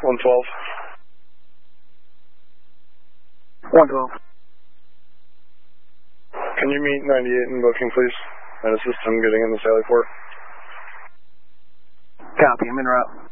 112. Can you meet 98 in booking, please? And assist him getting in the Sally Port. Copy, I'm en route.